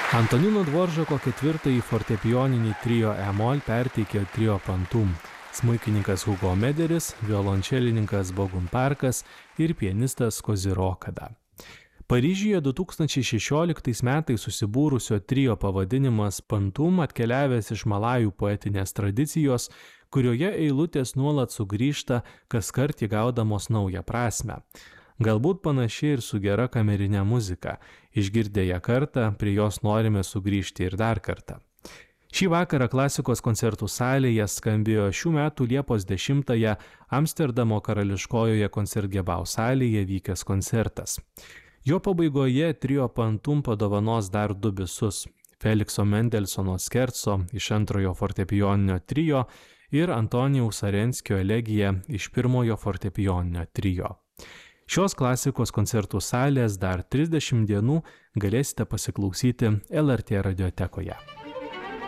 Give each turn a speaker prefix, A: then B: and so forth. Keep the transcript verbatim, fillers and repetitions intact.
A: Antonino Dvoržako ketvirtąjį fortepijoninį trio e-moll perteikė trio Pantum, smuikininkas Hugo Mederis, violončelininkas Bogun Parkas ir pianistas Kozi Rokada. Paryžiuje du tūkstančiai šešioliktais metais susibūrusio trio pavadinimas Pantum atkeliavęs iš malajų poetinės tradicijos, kurioje eilutės nuolat sugrįžta, kaskart įgaudamos naują prasmę. Galbūt panašiai ir su gera kamerinė muzika. Išgirdę ją kartą, prie jos norime sugrįžti ir dar kartą. Šį vakarą klasikos koncertų salėje skambėjo šių metų Liepos dešimtąją Amsterdamo karališkojoje Koncertgebau salėje vykęs koncertas. Jo pabaigoje trio Pantum padovanos dar du bisus – Felikso Mendelsono skerco iš antrojo fortepijoninio trio ir Antonijaus Arenskio elegiją iš pirmojo fortepijoninio trio. Šios klasikos koncertų salės dar trisdešimt dienų galėsite pasiklausyti L R T radiotekoje.